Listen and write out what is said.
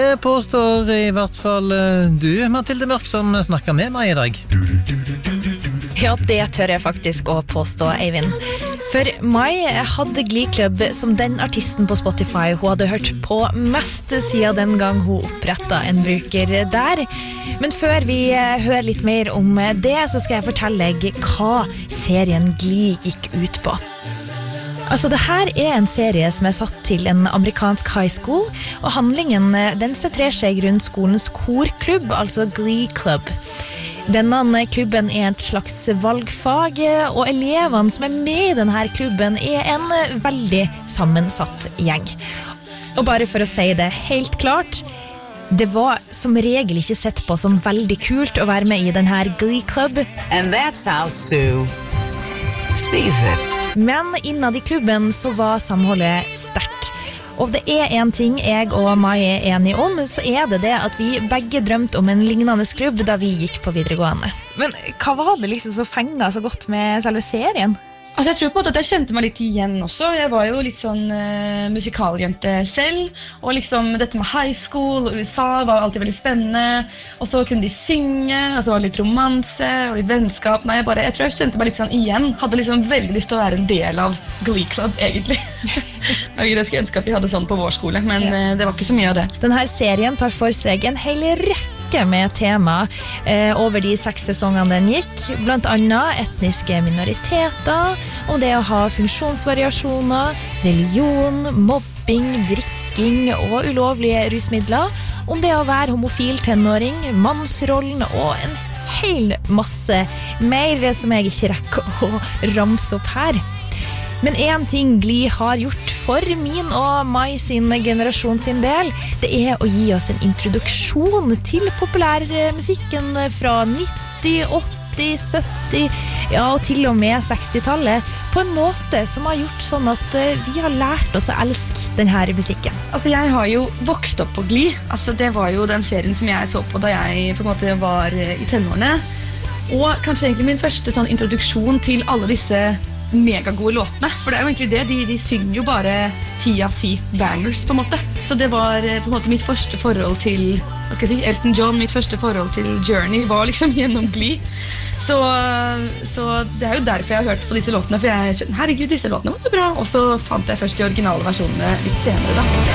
Påstår i hvert fall du, Mathilde Mørk, som snakker med meg i dag. Ja, det tør jeg faktisk å påstå, Eivind. For Mai hadde Glee Club som den artisten på Spotify hun hadde hørt på mest siden den gang hun opprettet en bruker der. Men før vi hører litt mer om det, så skal jeg fortelle deg hva serien Glee gikk ut på. Altså, det her en serie som satt til en amerikansk high school, og handlingen den sentrerer seg rundt skolens korklubb, altså Glee Club. Denne klubben et slags valgfag, og elevene som med i denne klubben en veldig sammensatt gjeng. Og bare for å si det helt klart, det var som regel ikke sett på som veldig kult å være med i denne Glee Club. And that's how Sue sees it. Men innad i klubben så var samholdet sterkt. Og det en ting jeg og Mai enige om, så det at vi begge drømte om en lignende klubb da vi gikk på videregående. Men hva var det liksom som fenget så godt med selve serien? Altså jeg tror på en måte at jeg kjente meg litt igjen også. Jeg var jo litt sånn musikaljente selv, og liksom dette med high school og USA var alltid veldig spennende, og så kunne de synge, og så var det litt romanse og litt vennskap. Nei, jeg tror jeg kjente meg litt sånn igjen. Hadde liksom veldig lyst til å være en del av Glee Club, egentlig. Jeg skulle ønske at vi hadde sånn på vår skole, men det var ikke så mye av det. Denne serien tar for seg en hel rekke med tema over de 6 sesongene den gikk, blant annet etniske minoriteter, om det å ha funksjonsvariasjoner, religion, mobbing, drikking og ulovlige rusmidler, om det å være homofil tenåring, mannsrollen og en hel masse mer som jeg ikke rekker å ramse opp her. Men en ting Glee har gjort for min og Mai sin generasjon sin del, det å gi oss en introduksjon til populærmusikken fra 90, 80, 70, ja, og til og med 60-tallet, på en måte som har gjort sånn at vi har lært oss å elske denne musikken. Altså jeg har jo vokst opp på Glee. Altså det var jo den serien som jeg så på da jeg på en måte var i tenårene. Og kanskje egentlig min første sånn introduksjon til alle disse megagode låtene, for det jo egentlig det, de synger jo bare 10 av 10 bangers på en måte. Så det var på en måte mitt første forhold til, hva skal jeg si, Elton John, mitt første forhold til Journey var liksom gjennom Glee. Så det jo derfor jeg har hørt på disse låtene, for jeg skjønner, herregud, disse låtene var bra, og så fant jeg først de originale versjonene litt senere da.